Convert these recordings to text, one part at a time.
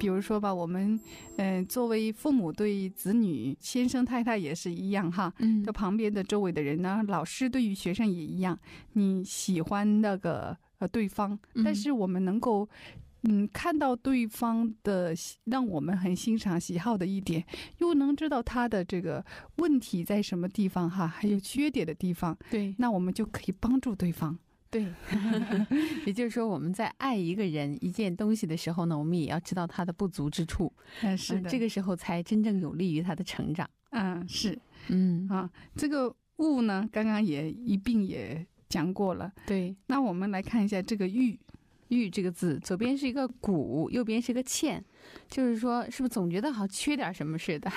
比如说吧，我们作为父母对子女，先生太太也是一样哈，就旁边的周围的人呢，老师对于学生也一样，你喜欢那个对方，但是我们能够看到对方的让我们很欣赏喜好的一点，又能知道他的这个问题在什么地方哈，还有缺点的地方，对，那我们就可以帮助对方。对， 也就是说我们在爱一个人一件东西的时候呢，我们也要知道他的不足之处， 是的， 这个时候才真正有利于他的成长。 是，这个物呢，刚刚也一并也讲过了。对，那我们来看一下这个玉。 玉这个字，左边是一个古，右边是个欠，就是说是不是总觉得好像缺点什么似的？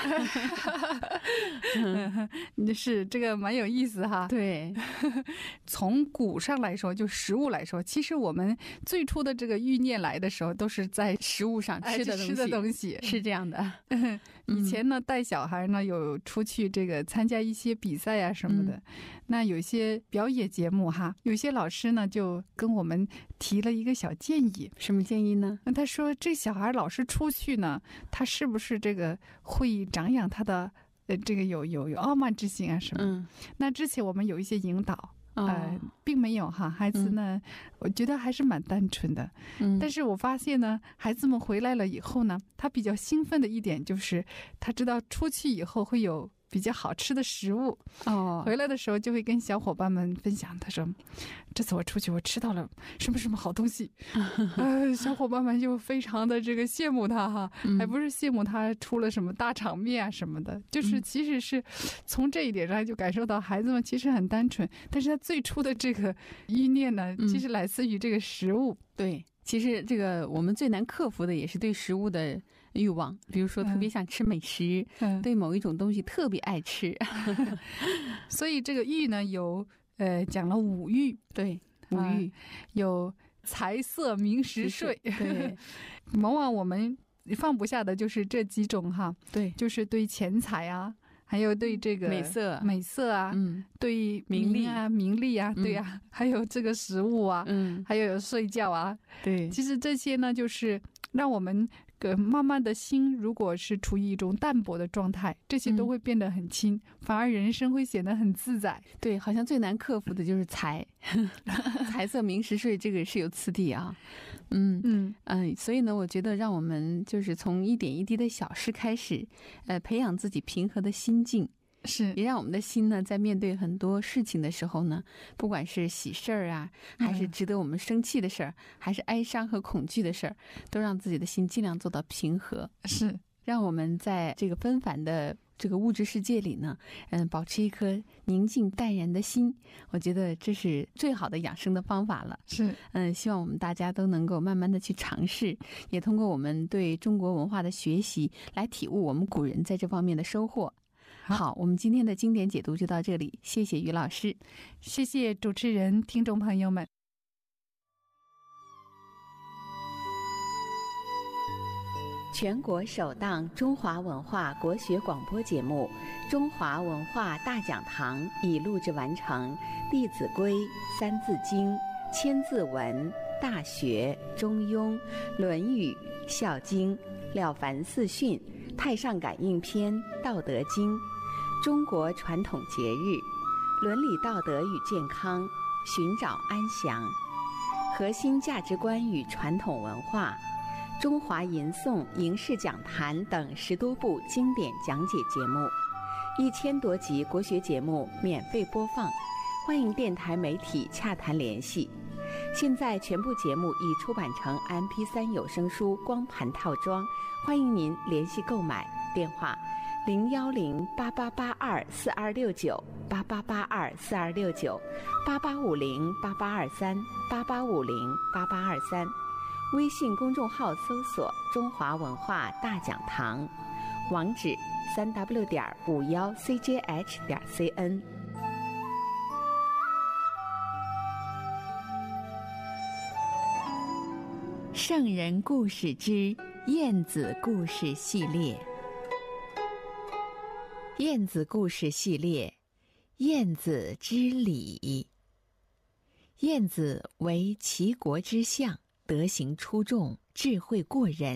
是，这个蛮有意思哈。对，从古上来说，就食物来说，其实我们最初的这个欲念来的时候，都是在食物上吃的东西， 是这样的。 以前呢，带小孩呢，有出去这个参加一些比赛啊什么的，那有些表演节目哈，有些老师呢就跟我们提了一个小建议。 什么建议呢？ 他说这小孩老是出去呢，他是不是这个会长养他的这个有傲慢之心啊什么？那之前我们有一些引导，并没有哈，孩子呢，我觉得还是蛮单纯的。但是我发现呢，孩子们回来了以后呢，他比较兴奋的一点就是他知道出去以后会有比较好吃的食物，回来的时候就会跟小伙伴们分享，他说这次我出去我吃到了什么什么好东西。小伙伴们就非常的这个羡慕他哈，还不是羡慕他出了什么大场面啊什么的，就是其实是从这一点上就感受到孩子们其实很单纯，但是他最初的这个欲念呢，其实来自于这个食物。 对，其实这个我们最难克服的也是对食物的欲望，比如说特别想吃美食，对某一种东西特别爱吃。 所以这个欲呢，有讲了五欲。对，五欲有财色名食睡。对，往往我们放不下的就是这几种哈。对，就是对钱财啊，还有对这个美色啊，对名利啊，对啊，还有这个食物啊，还有睡觉啊。对，其实这些呢，就是让我们慢慢的心如果是处于一种淡薄的状态，这些都会变得很轻，反而人生会显得很自在。 对，好像最难克服的就是财色名食睡，这个是有次第啊。所以呢，我觉得让我们就是从一点一滴的小事开始，培养自己平和的心境。是，也让我们的心呢，在面对很多事情的时候呢，不管是喜事儿啊，还是值得我们生气的事儿，还是哀伤和恐惧的事儿，都让自己的心尽量做到平和。是，让我们在这个纷繁的这个物质世界里呢，保持一颗宁静淡然的心，我觉得这是最好的养生的方法了。是，希望我们大家都能够慢慢的去尝试，也通过我们对中国文化的学习，来体悟我们古人在这方面的收获。好，我们今天的经典解读就到这里，谢谢于老师， 谢谢主持人，听众朋友们。 全国首档中华文化国学广播节目《中华文化大讲堂》已录制完成，《弟子规》《三字经》《千字文》《大学》《中庸》《论语》《孝经》《了凡四训》《太上感应篇》《道德经》，中国传统节日，伦理道德与健康，寻找安详，核心价值观与传统文化，中华吟诵、影视讲坛等10多部经典讲解节目，1000多集国学节目免费播放，欢迎电台媒体洽谈联系。现在全部节目已出版成 MP3 有声书光盘套装，欢迎您联系购买，电话010888242698850882388508823，微信公众号搜索中华文化大讲堂，网址3w.51cjh.cn。 圣人故事之晏子故事系列，晏子故事系列，晏子之礼。晏子为齐国之相，德行出众，智慧过人，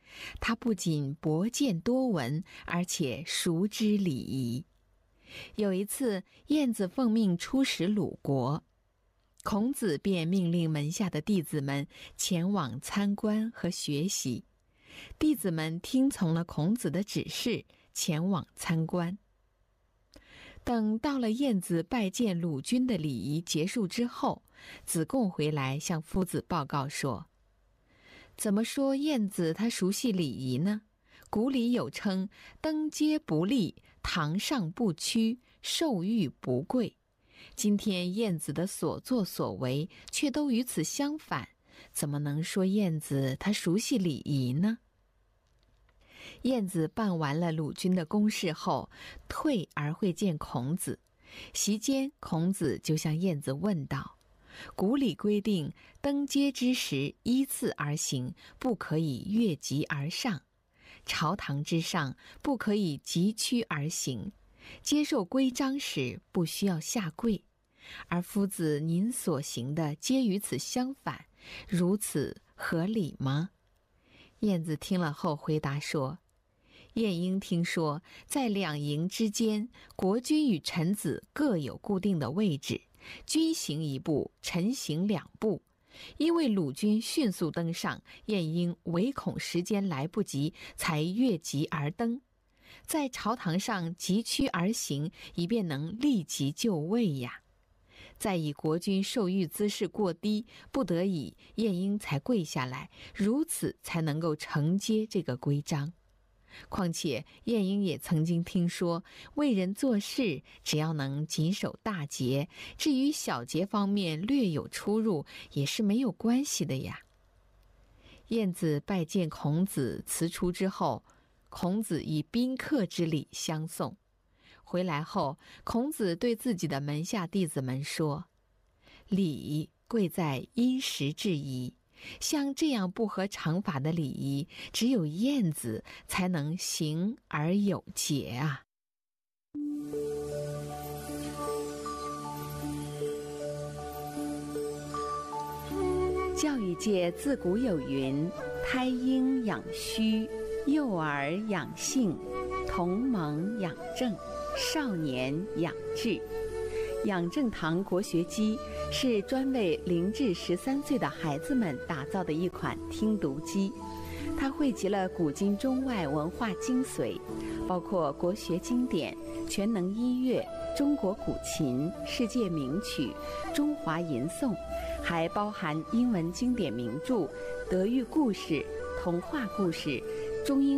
他不仅博见多闻，而且熟知礼仪。有一次，晏子奉命出使鲁国，孔子便命令门下的弟子们前往参观和学习。弟子们听从了孔子的指示，前往参观。等到了晏子拜见鲁君的礼仪结束之后，子贡回来向夫子报告说：怎么说晏子他熟悉礼仪呢？古里有称，登阶不立，堂上不屈，受遇不跪。今天晏子的所作所为却都与此相反，怎么能说晏子他熟悉礼仪呢？晏子办完了鲁君的公事后，退而会见孔子。席间，孔子就向晏子问道：古礼规定，登阶之时依次而行，不可以越级而上；朝堂之上，不可以急趋而行；接受规章时，不需要下跪。而夫子您所行的皆与此相反，如此合理吗？晏子听了后回答说：晏婴听说，在两营之间，国君与臣子各有固定的位置，君行一步，臣行两步。因为鲁君迅速登上，晏婴唯恐时间来不及，才越级而登。在朝堂上急趋而行，以便能立即就位呀。再以国君受御姿势过低，不得已晏婴才跪下来，如此才能够承接这个规章。况且晏婴也曾经听说，为人做事只要能谨守大节，至于小节方面略有出入，也是没有关系的呀。晏子拜见孔子辞出之后，孔子以宾客之礼相送。回来后，孔子对自己的门下弟子们说：礼贵在因时制宜，像这样不合常法的礼仪，只有晏子才能行而有节啊。教育界自古有云：胎婴养虚，幼儿养性，同盟养正，少年养志。养正堂国学机是专为0至13岁的孩子们打造的一款听读机，它汇集了古今中外文化精髓，包括国学经典、全能音乐、中国古琴、世界名曲、中华吟诵，还包含英文经典名著、德育故事、童话故事、中英